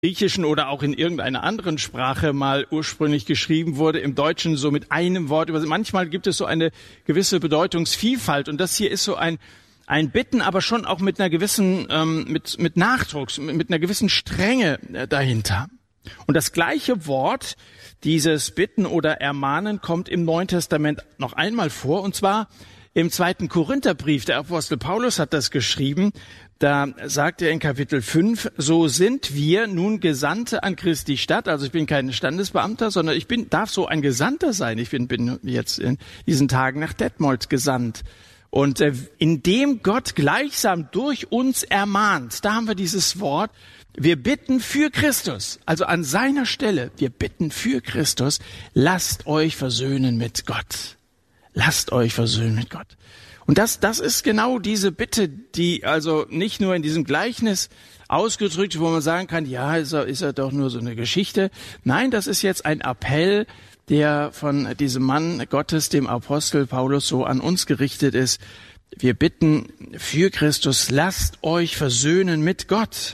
Griechischen oder auch in irgendeiner anderen Sprache mal ursprünglich geschrieben wurde, im Deutschen so mit einem Wort. Manchmal gibt es so eine gewisse Bedeutungsvielfalt und das hier ist so ein Bitten, aber schon auch mit einer gewissen, mit Nachdruck, mit einer gewissen Strenge dahinter. Und das gleiche Wort, dieses Bitten oder Ermahnen, kommt im Neuen Testament noch einmal vor, und zwar im 2. Korintherbrief. Der Apostel Paulus hat das geschrieben. Da sagt er in Kapitel 5, so sind wir nun Gesandte an Christi Stadt. Also ich bin kein Standesbeamter, sondern darf so ein Gesandter sein. Ich bin jetzt in diesen Tagen nach Detmold gesandt. Und indem Gott gleichsam durch uns ermahnt, da haben wir dieses Wort, wir bitten für Christus, also an seiner Stelle, wir bitten für Christus, lasst euch versöhnen mit Gott. Lasst euch versöhnen mit Gott. Und das ist genau diese Bitte, die also nicht nur in diesem Gleichnis ausgedrückt, wo man sagen kann, ja, ist er doch nur so eine Geschichte. Nein, das ist jetzt ein Appell, der von diesem Mann Gottes, dem Apostel Paulus, so an uns gerichtet ist. Wir bitten für Christus, lasst euch versöhnen mit Gott.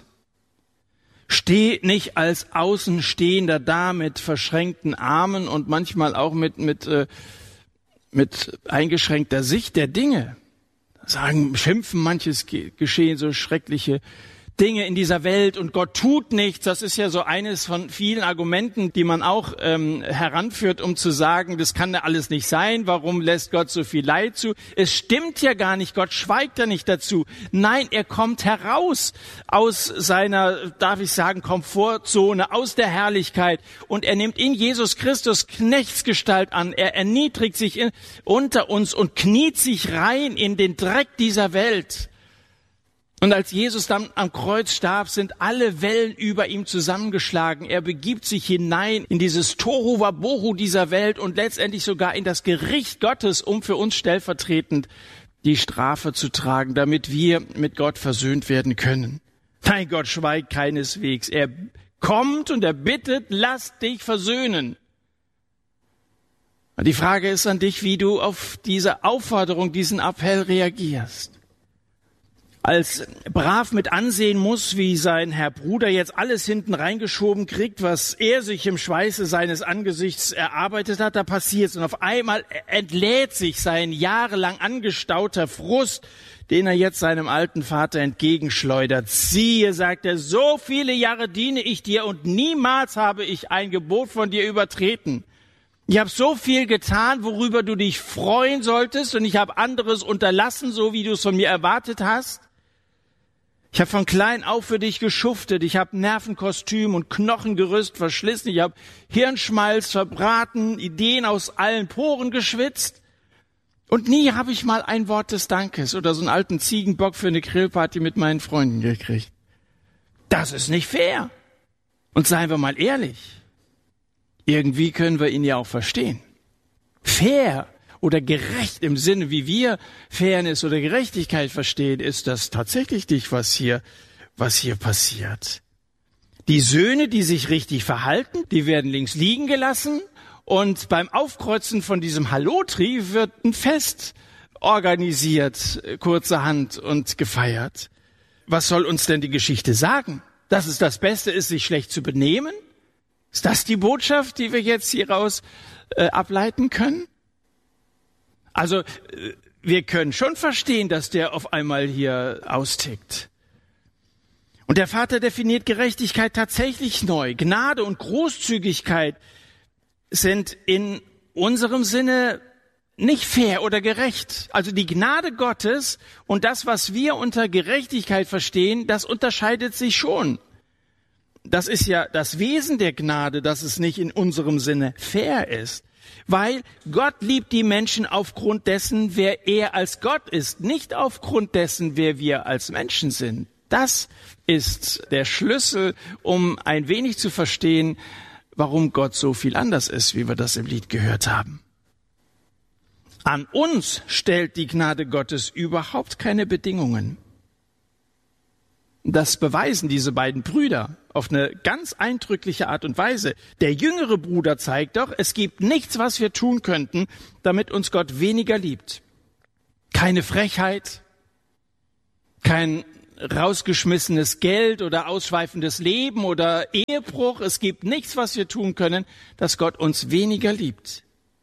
Steht nicht als Außenstehender da mit verschränkten Armen und manchmal auch mit eingeschränkter Sicht der Dinge. Schimpfen manches geschehen, so schreckliche Dinge in dieser Welt und Gott tut nichts. Das ist ja so eines von vielen Argumenten, die man auch heranführt, um zu sagen, das kann ja alles nicht sein. Warum lässt Gott so viel Leid zu? Es stimmt ja gar nicht. Gott schweigt ja nicht dazu. Nein, er kommt heraus aus seiner, darf ich sagen, Komfortzone, aus der Herrlichkeit. Und er nimmt in Jesus Christus Knechtsgestalt an. Er erniedrigt sich unter uns und kniet sich rein in den Dreck dieser Welt. Und als Jesus dann am Kreuz starb, sind alle Wellen über ihm zusammengeschlagen. Er begibt sich hinein in dieses Tohu Wabohu dieser Welt und letztendlich sogar in das Gericht Gottes, um für uns stellvertretend die Strafe zu tragen, damit wir mit Gott versöhnt werden können. Nein, Gott schweigt keineswegs. Er kommt und er bittet, lass dich versöhnen. Und die Frage ist an dich, wie du auf diese Aufforderung, diesen Appell reagierst. Als brav mit ansehen muss, wie sein Herr Bruder jetzt alles hinten reingeschoben kriegt, was er sich im Schweiße seines Angesichts erarbeitet hat, da passiert's. Und auf einmal entlädt sich sein jahrelang angestauter Frust, den er jetzt seinem alten Vater entgegenschleudert. Siehe, sagt er, so viele Jahre diene ich dir und niemals habe ich ein Gebot von dir übertreten. Ich habe so viel getan, worüber du dich freuen solltest, und ich habe anderes unterlassen, so wie du es von mir erwartet hast. Ich habe von klein auf für dich geschuftet. Ich habe Nervenkostüm und Knochengerüst verschlissen. Ich habe Hirnschmalz verbraten, Ideen aus allen Poren geschwitzt. Und nie habe ich mal ein Wort des Dankes oder so einen alten Ziegenbock für eine Grillparty mit meinen Freunden gekriegt. Das ist nicht fair. Und seien wir mal ehrlich, irgendwie können wir ihn ja auch verstehen. Fair oder gerecht im Sinne, wie wir Fairness oder Gerechtigkeit verstehen, ist das tatsächlich nicht, was hier passiert. Die Söhne, die sich richtig verhalten, die werden links liegen gelassen, und beim Aufkreuzen von diesem Halotri wird ein Fest organisiert, kurzerhand, und gefeiert. Was soll uns denn die Geschichte sagen? Dass es das Beste ist, sich schlecht zu benehmen? Ist das die Botschaft, die wir jetzt hieraus ableiten können? Also wir können schon verstehen, dass der auf einmal hier austickt. Und der Vater definiert Gerechtigkeit tatsächlich neu. Gnade und Großzügigkeit sind in unserem Sinne nicht fair oder gerecht. Also die Gnade Gottes und das, was wir unter Gerechtigkeit verstehen, das unterscheidet sich schon. Das ist ja das Wesen der Gnade, dass es nicht in unserem Sinne fair ist. Weil Gott liebt die Menschen aufgrund dessen, wer er als Gott ist, nicht aufgrund dessen, wer wir als Menschen sind. Das ist der Schlüssel, um ein wenig zu verstehen, warum Gott so viel anders ist, wie wir das im Lied gehört haben. An uns stellt die Gnade Gottes überhaupt keine Bedingungen. Das beweisen diese beiden Brüder auf eine ganz eindrückliche Art und Weise. Der jüngere Bruder zeigt doch, es gibt nichts, was wir tun könnten, damit uns Gott weniger liebt. Keine Frechheit, kein rausgeschmissenes Geld oder ausschweifendes Leben oder Ehebruch. Es gibt nichts, was wir tun können, dass Gott uns weniger liebt.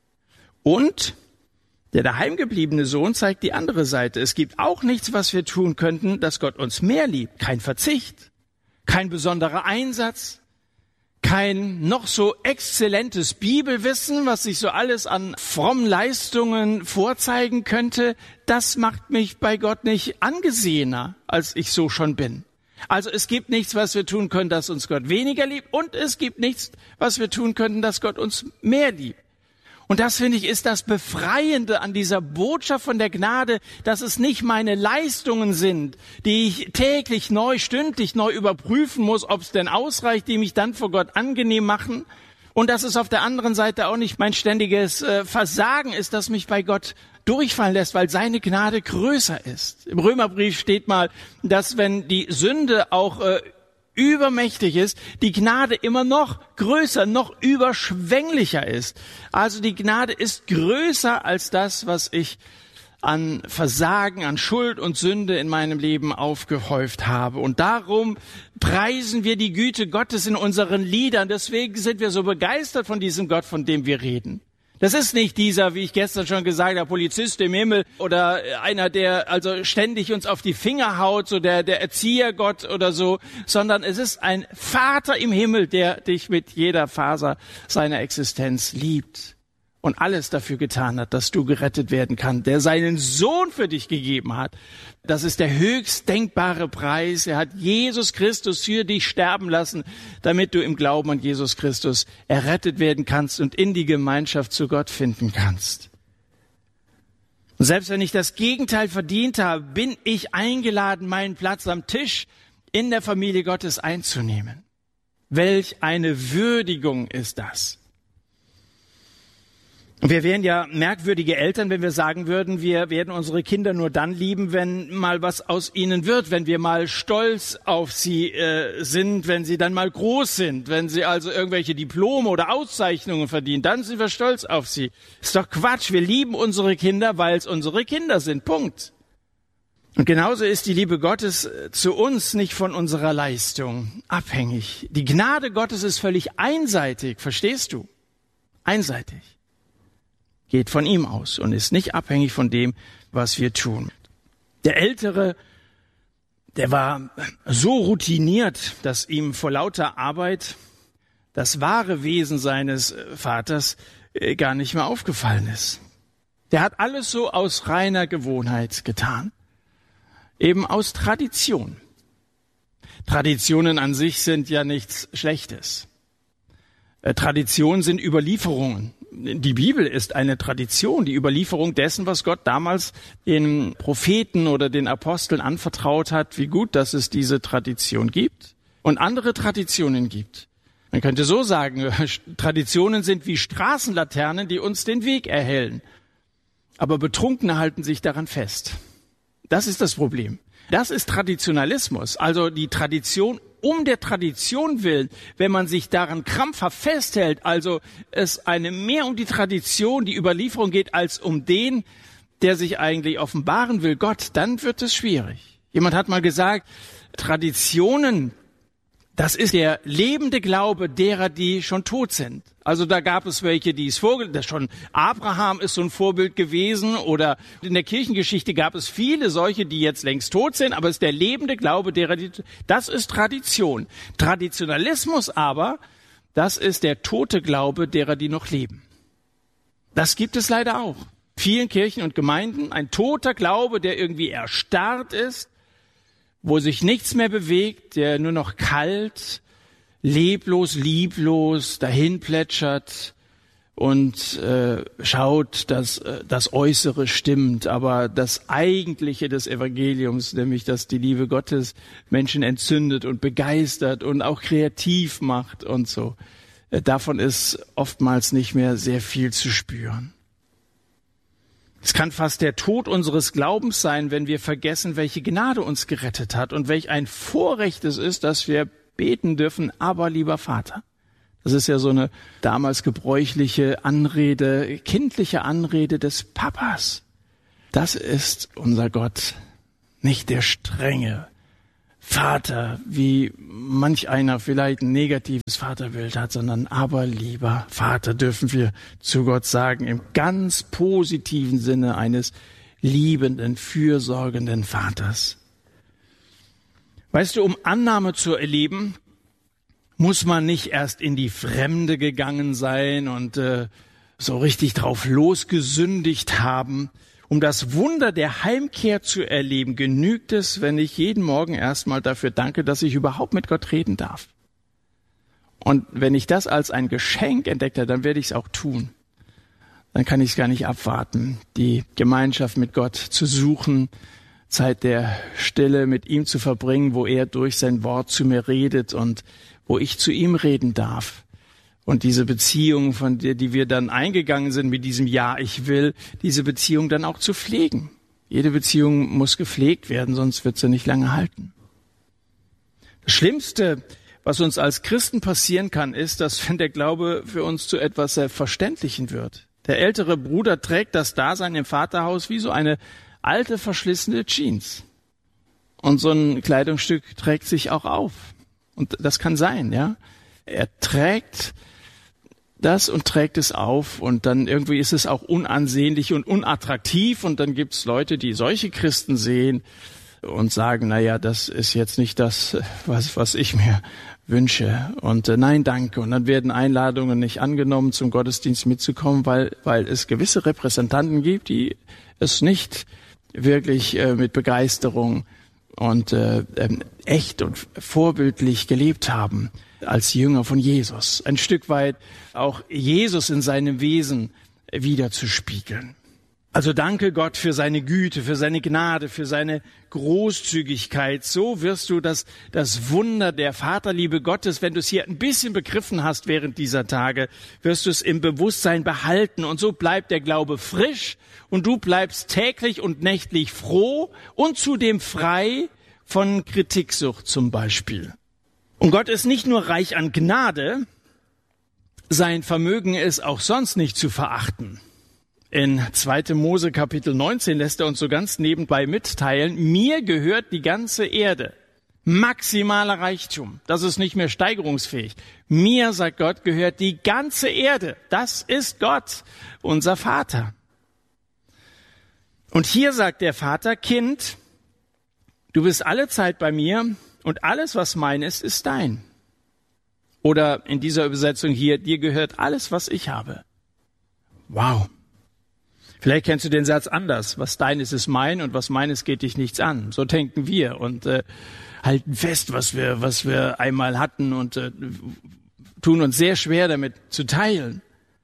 Und der daheimgebliebene Sohn zeigt die andere Seite. Es gibt auch nichts, was wir tun könnten, dass Gott uns mehr liebt. Kein Verzicht, kein besonderer Einsatz, kein noch so exzellentes Bibelwissen, was sich so alles an frommen Leistungen vorzeigen könnte. Das macht mich bei Gott nicht angesehener, als ich so schon bin. Also es gibt nichts, was wir tun können, dass uns Gott weniger liebt. Und es gibt nichts, was wir tun könnten, dass Gott uns mehr liebt. Und das, finde ich, ist das Befreiende an dieser Botschaft von der Gnade, dass es nicht meine Leistungen sind, die ich täglich neu, stündlich neu überprüfen muss, ob es denn ausreicht, die mich dann vor Gott angenehm machen. Und dass es auf der anderen Seite auch nicht mein ständiges Versagen ist, das mich bei Gott durchfallen lässt, weil seine Gnade größer ist. Im Römerbrief steht mal, dass wenn die Sünde auch übermächtig ist, die Gnade immer noch größer, noch überschwänglicher ist. Also die Gnade ist größer als das, was ich an Versagen, an Schuld und Sünde in meinem Leben aufgehäuft habe. Und darum preisen wir die Güte Gottes in unseren Liedern. Deswegen sind wir so begeistert von diesem Gott, von dem wir reden. Das ist nicht dieser, wie ich gestern schon gesagt habe, Polizist im Himmel oder einer, der also ständig uns auf die Finger haut, so der Erziehergott oder so, sondern es ist ein Vater im Himmel, der dich mit jeder Faser seiner Existenz liebt und alles dafür getan hat, dass du gerettet werden kannst, der seinen Sohn für dich gegeben hat. Das ist der höchst denkbare Preis. Er hat Jesus Christus für dich sterben lassen, damit du im Glauben an Jesus Christus errettet werden kannst und in die Gemeinschaft zu Gott finden kannst. Und selbst wenn ich das Gegenteil verdient habe, bin ich eingeladen, meinen Platz am Tisch in der Familie Gottes einzunehmen. Welch eine Würdigung ist das! Und wir wären ja merkwürdige Eltern, wenn wir sagen würden, wir werden unsere Kinder nur dann lieben, wenn mal was aus ihnen wird, wenn wir mal stolz auf sie sind, wenn sie dann mal groß sind, wenn sie also irgendwelche Diplome oder Auszeichnungen verdienen, dann sind wir stolz auf sie. Ist doch Quatsch, wir lieben unsere Kinder, weil es unsere Kinder sind, Punkt. Und genauso ist die Liebe Gottes zu uns nicht von unserer Leistung abhängig. Die Gnade Gottes ist völlig einseitig, verstehst du? Einseitig. Geht von ihm aus und ist nicht abhängig von dem, was wir tun. Der Ältere, der war so routiniert, dass ihm vor lauter Arbeit das wahre Wesen seines Vaters gar nicht mehr aufgefallen ist. Der hat alles so aus reiner Gewohnheit getan, eben aus Tradition. Traditionen an sich sind ja nichts Schlechtes. Traditionen sind Überlieferungen. Die Bibel ist eine Tradition, die Überlieferung dessen, was Gott damals den Propheten oder den Aposteln anvertraut hat, wie gut, dass es diese Tradition gibt und andere Traditionen gibt. Man könnte so sagen, Traditionen sind wie Straßenlaternen, die uns den Weg erhellen. Aber Betrunkene halten sich daran fest. Das ist das Problem. Das ist Traditionalismus, also die Tradition um der Tradition willen, wenn man sich daran krampfhaft festhält, also es einem mehr um die Tradition, die Überlieferung geht, als um den, der sich eigentlich offenbaren will, Gott, dann wird es schwierig. Jemand hat mal gesagt, Traditionen, das ist der lebende Glaube derer, die schon tot sind. Also da gab es welche, die es schon Abraham ist so ein Vorbild gewesen oder in der Kirchengeschichte gab es viele solche, die jetzt längst tot sind, aber es ist der lebende Glaube derer, das ist Tradition. Traditionalismus aber, das ist der tote Glaube derer, die noch leben. Das gibt es leider auch. Vielen Kirchen und Gemeinden ein toter Glaube, der irgendwie erstarrt ist, wo sich nichts mehr bewegt, der nur noch kalt, leblos, lieblos dahin plätschert und schaut, dass das Äußere stimmt, aber das Eigentliche des Evangeliums, nämlich dass die Liebe Gottes Menschen entzündet und begeistert und auch kreativ macht und so, davon ist oftmals nicht mehr sehr viel zu spüren. Es kann fast der Tod unseres Glaubens sein, wenn wir vergessen, welche Gnade uns gerettet hat und welch ein Vorrecht es ist, dass wir beten dürfen, aber lieber Vater. Das ist ja so eine damals gebräuchliche Anrede, kindliche Anrede des Papas. Das ist unser Gott, nicht der strenge, Vater, wie manch einer vielleicht ein negatives Vaterbild hat, sondern aber lieber Vater dürfen wir zu Gott sagen, im ganz positiven Sinne eines liebenden, fürsorgenden Vaters. Weißt du, um Annahme zu erleben, muss man nicht erst in die Fremde gegangen sein und so richtig drauf losgesündigt haben. Um das Wunder der Heimkehr zu erleben, genügt es, wenn ich jeden Morgen erstmal dafür danke, dass ich überhaupt mit Gott reden darf. Und wenn ich das als ein Geschenk entdecke, dann werde ich es auch tun. Dann kann ich es gar nicht abwarten, die Gemeinschaft mit Gott zu suchen, Zeit der Stille mit ihm zu verbringen, wo er durch sein Wort zu mir redet und wo ich zu ihm reden darf. Und diese Beziehung, von der, die wir dann eingegangen sind mit diesem Ja, ich will, diese Beziehung dann auch zu pflegen. Jede Beziehung muss gepflegt werden, sonst wird sie nicht lange halten. Das Schlimmste, was uns als Christen passieren kann, ist, dass wenn der Glaube für uns zu etwas Selbstverständlichen wird. Der ältere Bruder trägt das Dasein im Vaterhaus wie so eine alte, verschlissene Jeans. Und so ein Kleidungsstück trägt sich auch auf. Und das kann sein, ja. Er trägt das und trägt es auf und dann irgendwie ist es auch unansehnlich und unattraktiv und dann gibt's Leute, die solche Christen sehen und sagen, naja, das ist jetzt nicht das, was ich mir wünsche und nein, danke. Und dann werden Einladungen nicht angenommen, zum Gottesdienst mitzukommen, weil es gewisse Repräsentanten gibt, die es nicht wirklich mit Begeisterung und echt und vorbildlich gelebt haben als Jünger von Jesus. Ein Stück weit auch Jesus in seinem Wesen widerzuspiegeln. Also danke Gott für seine Güte, für seine Gnade, für seine Großzügigkeit. So wirst du das Wunder der Vaterliebe Gottes, wenn du es hier ein bisschen begriffen hast während dieser Tage, wirst du es im Bewusstsein behalten. Und so bleibt der Glaube frisch und du bleibst täglich und nächtlich froh und zudem frei von Kritiksucht zum Beispiel. Und Gott ist nicht nur reich an Gnade, sein Vermögen ist auch sonst nicht zu verachten. In 2. Mose Kapitel 19 lässt er uns so ganz nebenbei mitteilen, mir gehört die ganze Erde. Maximaler Reichtum, das ist nicht mehr steigerungsfähig. Mir, sagt Gott, gehört die ganze Erde. Das ist Gott, unser Vater. Und hier sagt der Vater, Kind, du bist alle Zeit bei mir und alles, was mein ist, ist dein. Oder in dieser Übersetzung hier, dir gehört alles, was ich habe. Wow. Vielleicht kennst du den Satz anders. Was dein ist, ist mein und was meines geht dich nichts an. So denken wir und halten fest, was wir einmal hatten und tun uns sehr schwer damit zu teilen.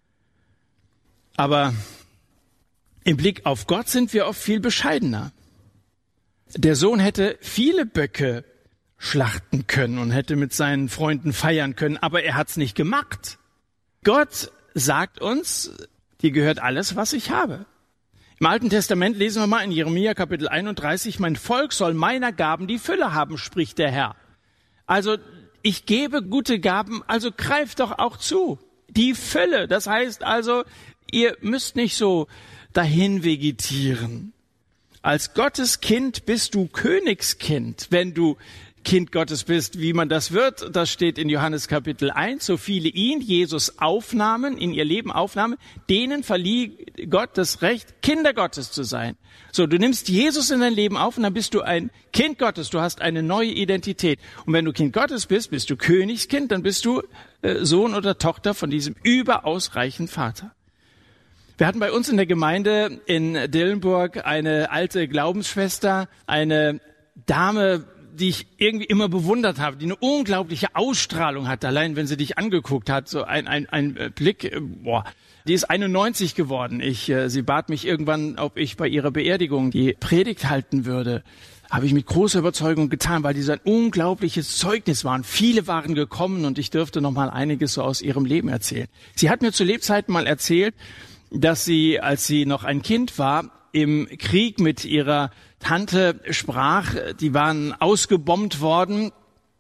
Aber im Blick auf Gott sind wir oft viel bescheidener. Der Sohn hätte viele Böcke schlachten können und hätte mit seinen Freunden feiern können, aber er hat's nicht gemacht. Gott sagt uns, dir gehört alles, was ich habe. Im Alten Testament lesen wir mal in Jeremia Kapitel 31, mein Volk soll meiner Gaben die Fülle haben, spricht der Herr. Also ich gebe gute Gaben, also greift doch auch zu. Die Fülle, das heißt also, ihr müsst nicht so dahin vegetieren. Als Gottes Kind bist du Königskind, wenn du Kind Gottes bist, wie man das wird. Das steht in Johannes Kapitel 1. So viele ihn, Jesus, aufnahmen, in ihr Leben aufnahmen, denen verlieh Gott das Recht, Kinder Gottes zu sein. So, du nimmst Jesus in dein Leben auf und dann bist du ein Kind Gottes. Du hast eine neue Identität. Und wenn du Kind Gottes bist, bist du Königskind, dann bist du Sohn oder Tochter von diesem überaus reichen Vater. Wir hatten bei uns in der Gemeinde in Dillenburg eine alte Glaubensschwester, eine Dame, die ich irgendwie immer bewundert habe, die eine unglaubliche Ausstrahlung hat, allein wenn sie dich angeguckt hat, so ein Blick, die ist 91 geworden. Sie bat mich irgendwann, ob ich bei ihrer Beerdigung die Predigt halten würde. Habe ich mit großer Überzeugung getan, weil die so ein unglaubliches Zeugnis waren. Viele waren gekommen und ich dürfte noch mal einiges so aus ihrem Leben erzählen. Sie hat mir zu Lebzeiten mal erzählt, dass sie, als sie noch ein Kind war, im Krieg mit ihrer Tante sprach, die waren ausgebombt worden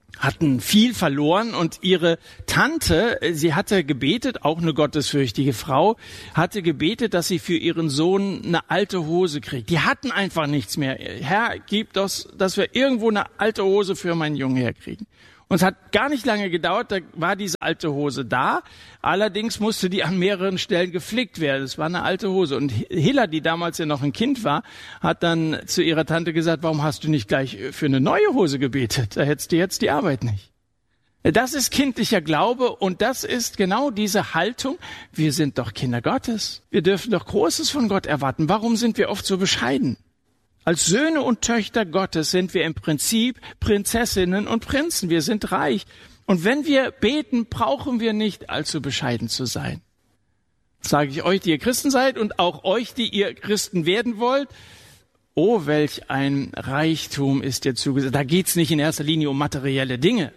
hatten viel verloren und ihre Tante, sie hatte gebetet, auch eine gottesfürchtige Frau, hatte gebetet, dass sie für ihren Sohn eine alte Hose kriegt. Die hatten einfach nichts mehr. Herr, gib das, dass wir irgendwo eine alte Hose für meinen Jungen herkriegen. Und es hat gar nicht lange gedauert, da war diese alte Hose da. Allerdings musste die an mehreren Stellen geflickt werden. Es war eine alte Hose. Und Hilla, die damals ja noch ein Kind war, hat dann zu ihrer Tante gesagt, warum hast du nicht gleich für eine neue Hose gebetet? Da hättest du jetzt die Arbeit nicht. Das ist kindlicher Glaube und das ist genau diese Haltung. Wir sind doch Kinder Gottes. Wir dürfen doch Großes von Gott erwarten. Warum sind wir oft so bescheiden? Als Söhne und Töchter Gottes sind wir im Prinzip Prinzessinnen und Prinzen. Wir sind reich. Und wenn wir beten, brauchen wir nicht allzu bescheiden zu sein. Das sage ich euch, die ihr Christen seid und auch euch, die ihr Christen werden wollt. Oh, welch ein Reichtum ist dir zugesagt. Da geht's nicht in erster Linie um materielle Dinge.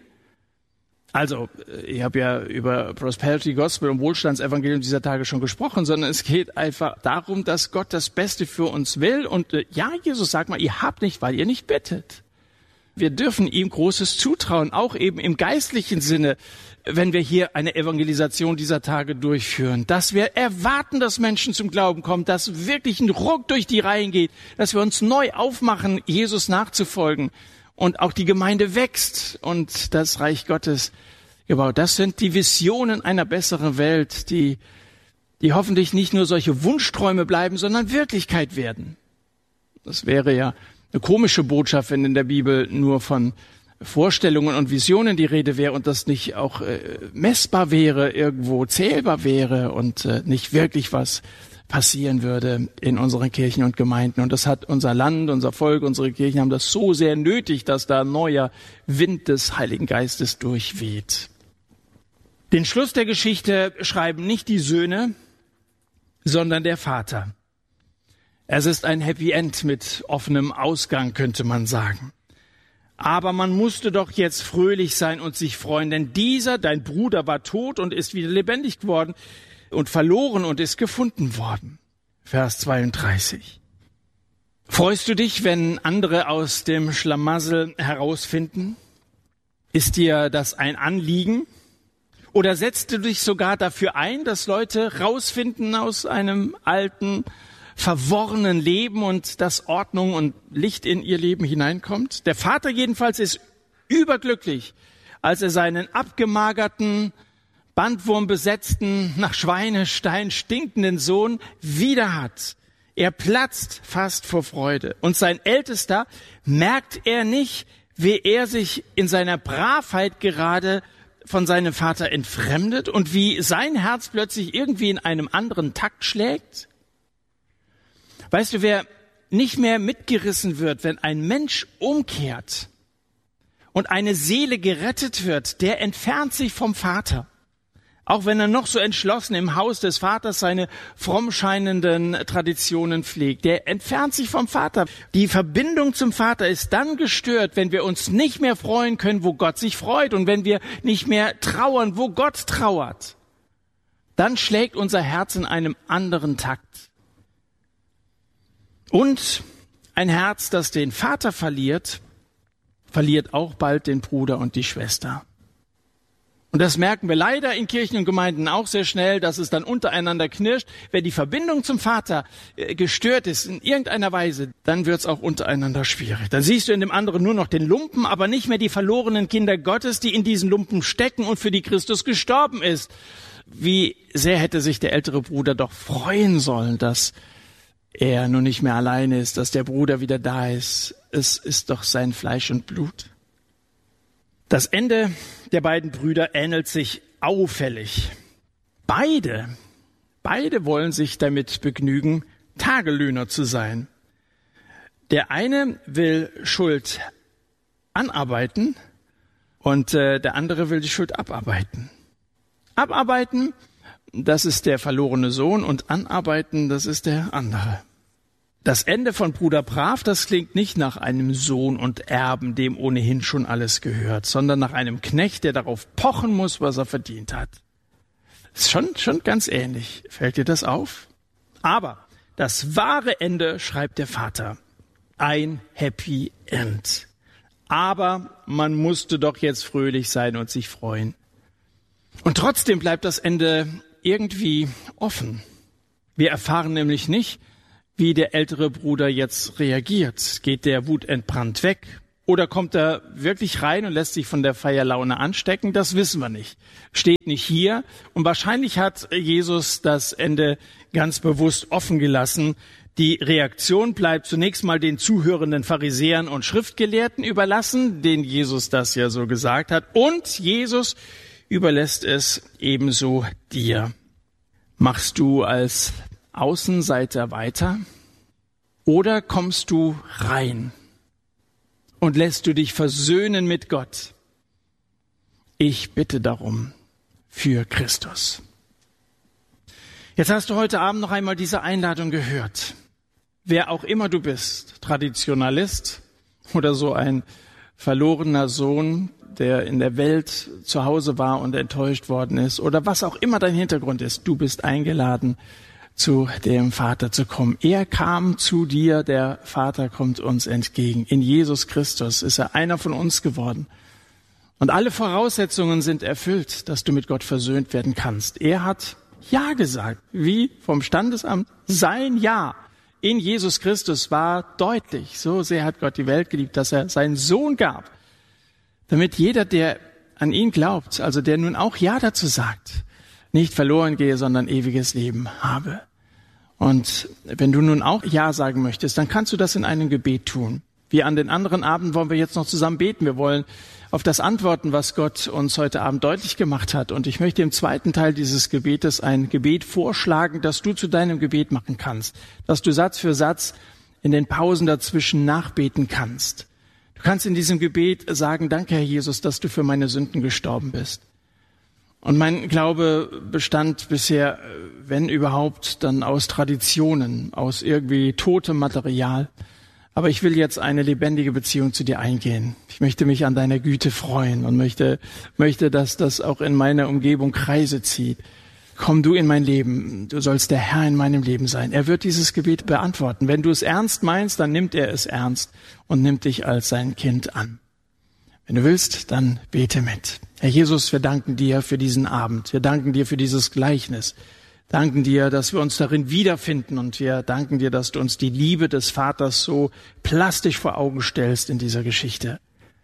Also, ich habe ja über Prosperity Gospel und Wohlstandsevangelium dieser Tage schon gesprochen, sondern es geht einfach darum, dass Gott das Beste für uns will. Und ja, Jesus sagt mal, ihr habt nicht, weil ihr nicht bittet. Wir dürfen ihm Großes zutrauen, auch eben im geistlichen Sinne, wenn wir hier eine Evangelisation dieser Tage durchführen. Dass wir erwarten, dass Menschen zum Glauben kommen, dass wirklich ein Ruck durch die Reihen geht, dass wir uns neu aufmachen, Jesus nachzufolgen. Und auch die Gemeinde wächst und das Reich Gottes gebaut. Das sind die Visionen einer besseren Welt, die hoffentlich nicht nur solche Wunschträume bleiben, sondern Wirklichkeit werden. Das wäre ja eine komische Botschaft, wenn in der Bibel nur von Vorstellungen und Visionen die Rede wäre und das nicht auch messbar wäre, irgendwo zählbar wäre und nicht wirklich was passieren würde in unseren Kirchen und Gemeinden. Und das hat unser Land, unser Volk, unsere Kirchen haben das so sehr nötig, dass da ein neuer Wind des Heiligen Geistes durchweht. Den Schluss der Geschichte schreiben nicht die Söhne, sondern der Vater. Es ist ein Happy End mit offenem Ausgang, könnte man sagen. Aber man musste doch jetzt fröhlich sein und sich freuen, denn dieser, dein Bruder, war tot und ist wieder lebendig geworden und verloren und ist gefunden worden. Vers 32. Freust du dich, wenn andere aus dem Schlamassel herausfinden? Ist dir das ein Anliegen? Oder setzt du dich sogar dafür ein, dass Leute rausfinden aus einem alten, verworrenen Leben und dass Ordnung und Licht in ihr Leben hineinkommt? Der Vater jedenfalls ist überglücklich, als er seinen abgemagerten, bandwurmbesetzten, nach Schweinestein stinkenden Sohn wieder hat. Er platzt fast vor Freude. Und sein Ältester, merkt er nicht, wie er sich in seiner Bravheit gerade von seinem Vater entfremdet und wie sein Herz plötzlich irgendwie in einem anderen Takt schlägt? Weißt du, wer nicht mehr mitgerissen wird, wenn ein Mensch umkehrt und eine Seele gerettet wird, der entfernt sich vom Vater. Auch wenn er noch so entschlossen im Haus des Vaters seine fromm scheinenden Traditionen pflegt. Der entfernt sich vom Vater. Die Verbindung zum Vater ist dann gestört, wenn wir uns nicht mehr freuen können, wo Gott sich freut und wenn wir nicht mehr trauern, wo Gott trauert. Dann schlägt unser Herz in einem anderen Takt. Und ein Herz, das den Vater verliert, verliert auch bald den Bruder und die Schwester. Und das merken wir leider in Kirchen und Gemeinden auch sehr schnell, dass es dann untereinander knirscht. Wenn die Verbindung zum Vater gestört ist in irgendeiner Weise, dann wird es auch untereinander schwierig. Dann siehst du in dem anderen nur noch den Lumpen, aber nicht mehr die verlorenen Kinder Gottes, die in diesen Lumpen stecken und für die Christus gestorben ist. Wie sehr hätte sich der ältere Bruder doch freuen sollen, dass er nun nicht mehr alleine ist, dass der Bruder wieder da ist. Es ist doch sein Fleisch und Blut. Das Ende der beiden Brüder ähnelt sich auffällig. Beide wollen sich damit begnügen, Tagelöhner zu sein. Der eine will Schuld anarbeiten und der andere will die Schuld abarbeiten. Abarbeiten, das ist der verlorene Sohn, und anarbeiten, das ist der andere. Das Ende von Bruder Brav, das klingt nicht nach einem Sohn und Erben, dem ohnehin schon alles gehört, sondern nach einem Knecht, der darauf pochen muss, was er verdient hat. Ist schon ganz ähnlich. Fällt dir das auf? Aber das wahre Ende, schreibt der Vater, ein Happy End. aber man musste doch jetzt fröhlich sein und sich freuen. Und trotzdem bleibt das Ende irgendwie offen. Wir erfahren nämlich nicht, wie der ältere Bruder jetzt reagiert. Geht der wutentbrannt weg? Oder kommt er wirklich rein und lässt sich von der Feierlaune anstecken? Das wissen wir nicht. Steht nicht hier. Und wahrscheinlich hat Jesus das Ende ganz bewusst offen gelassen. Die Reaktion bleibt zunächst mal den zuhörenden Pharisäern und Schriftgelehrten überlassen, denen Jesus das ja so gesagt hat. Und Jesus überlässt es ebenso dir. Machst du als Außenseiter weiter? Oder kommst du rein? Und lässt du dich versöhnen mit Gott? Ich bitte darum für Christus. Jetzt hast du heute Abend noch einmal diese Einladung gehört. Wer auch immer du bist, Traditionalist oder so ein verlorener Sohn, der in der Welt zu Hause war und enttäuscht worden ist, oder was auch immer dein Hintergrund ist, du bist eingeladen, zu dem Vater zu kommen. Er kam zu dir, der Vater kommt uns entgegen. In Jesus Christus ist er einer von uns geworden. Und alle Voraussetzungen sind erfüllt, dass du mit Gott versöhnt werden kannst. Er hat Ja gesagt, wie vom Standesamt. Sein Ja in Jesus Christus war deutlich. So sehr hat Gott die Welt geliebt, dass er seinen Sohn gab, damit jeder, der an ihn glaubt, also der nun auch Ja dazu sagt, nicht verloren gehe, sondern ewiges Leben habe. Und wenn du nun auch Ja sagen möchtest, dann kannst du das in einem Gebet tun. Wie an den anderen Abenden wollen wir jetzt noch zusammen beten. Wir wollen auf das antworten, was Gott uns heute Abend deutlich gemacht hat. Und ich möchte im zweiten Teil dieses Gebetes ein Gebet vorschlagen, das du zu deinem Gebet machen kannst, dass du Satz für Satz in den Pausen dazwischen nachbeten kannst. Du kannst in diesem Gebet sagen, danke Herr Jesus, dass du für meine Sünden gestorben bist. Und mein Glaube bestand bisher, wenn überhaupt, dann aus Traditionen, aus irgendwie totem Material. Aber ich will jetzt eine lebendige Beziehung zu dir eingehen. Ich möchte mich an deiner Güte freuen und möchte, dass das auch in meiner Umgebung Kreise zieht. Komm du in mein Leben, du sollst der Herr in meinem Leben sein. Er wird dieses Gebet beantworten. Wenn du es ernst meinst, dann nimmt er es ernst und nimmt dich als sein Kind an. Wenn du willst, dann bete mit. Herr Jesus, wir danken dir für diesen Abend. Wir danken dir für dieses Gleichnis. Danken dir, dass wir uns darin wiederfinden, und wir danken dir, dass du uns die Liebe des Vaters so plastisch vor Augen stellst in dieser Geschichte.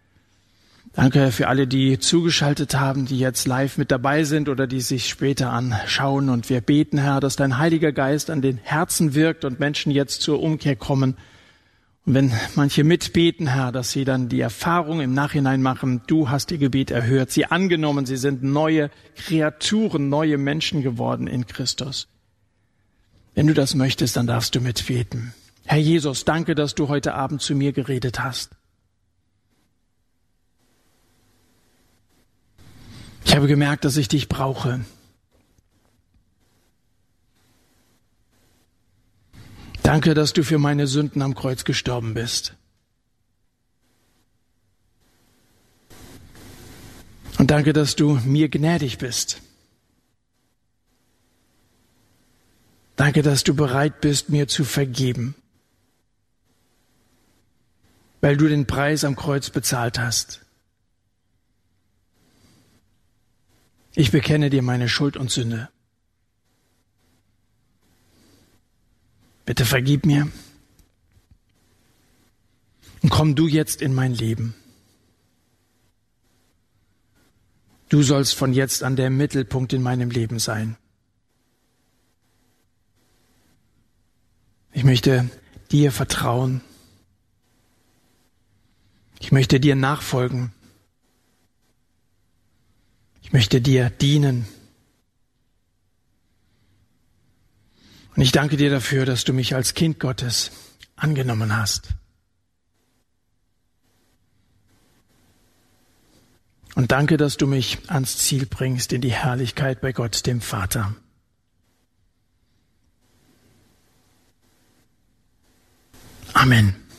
Danke für alle, die zugeschaltet haben, die jetzt live mit dabei sind oder die sich später anschauen. Und wir beten, Herr, dass dein Heiliger Geist an den Herzen wirkt und Menschen jetzt zur Umkehr kommen. Und wenn manche mitbeten, Herr, dass sie dann die Erfahrung im Nachhinein machen, du hast ihr Gebet erhört, sie angenommen, sie sind neue Kreaturen, neue Menschen geworden in Christus. Wenn du das möchtest, dann darfst du mitbeten. Herr Jesus, danke, dass du heute Abend zu mir geredet hast. Ich habe gemerkt, dass ich dich brauche. Danke, dass du für meine Sünden am Kreuz gestorben bist. Und danke, dass du mir gnädig bist. Danke, dass du bereit bist, mir zu vergeben, weil du den Preis am Kreuz bezahlt hast. Ich bekenne dir meine Schuld und Sünde. Bitte vergib mir und komm du jetzt in mein Leben. Du sollst von jetzt an der Mittelpunkt in meinem Leben sein. Ich möchte dir vertrauen. Ich möchte dir nachfolgen. Ich möchte dir dienen. Und ich danke dir dafür, dass du mich als Kind Gottes angenommen hast. Und danke, dass du mich ans Ziel bringst in die Herrlichkeit bei Gott, dem Vater. Amen.